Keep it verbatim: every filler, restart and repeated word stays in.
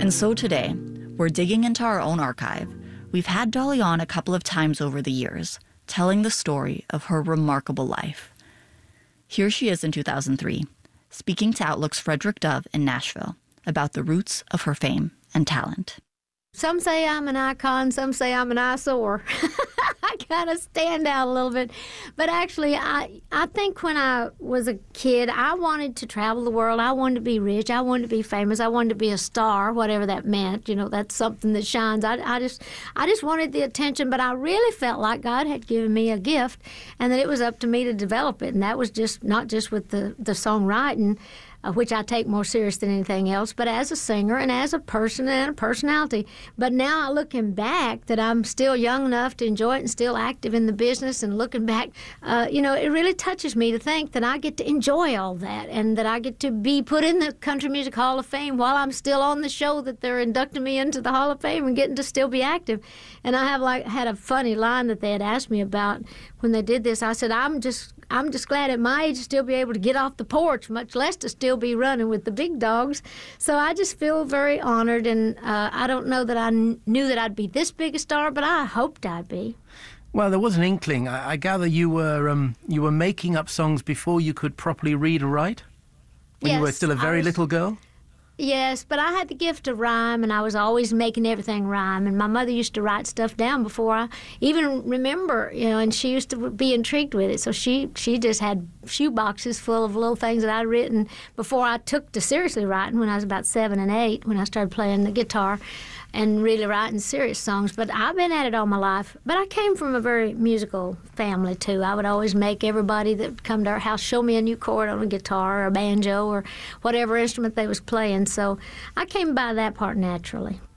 And so today, we're digging into our own archive. We've had Dolly on a couple of times over the years, telling the story of her remarkable life. Here she is in two thousand three, speaking to Outlook's Frederick Dove in Nashville about the roots of her fame and talent. Some say I'm an icon, some say I'm an eyesore. I kind of stand out a little bit. But actually, I I think when I was a kid, I wanted to travel the world. I wanted to be rich. I wanted to be famous. I wanted to be a star, whatever that meant. You know, that's something that shines. I, I just I just wanted the attention, but I really felt like God had given me a gift and that it was up to me to develop it. And that was just not just with the, the songwriting, Uh, which I take more serious than anything else, but as a singer and as a person and a personality. But now looking back that I'm still young enough to enjoy it and still active in the business and looking back, uh, you know, it really touches me to think that I get to enjoy all that and that I get to be put in the Country Music Hall of Fame while I'm still on the show that they're inducting me into the Hall of Fame and getting to still be active. And I have like had a funny line that they had asked me about when they did this. I said, I'm just I'm just glad at my age to still be able to get off the porch, much less to still be running with the big dogs. So I just feel very honored, and uh, I don't know that I kn- knew that I'd be this big a star, but I hoped I'd be. Well, there was an inkling. I, I gather you were um, you were making up songs before you could properly read or write? When yes, you were still a very was, little girl? Yes, but I had the gift of rhyme, and I was always making everything rhyme. And my mother used to write stuff down before I even remember, you know, and she used to be intrigued with it. So she, she just had shoe boxes full of little things that I'd written before I took to seriously writing when I was about seven and eight, when I started playing the guitar and really writing serious songs. But I've been at it all my life. But I came from a very musical family, too. I would always make everybody that would come to our house show me a new chord on a guitar or a banjo or whatever instrument they was playing. So I came by that part naturally.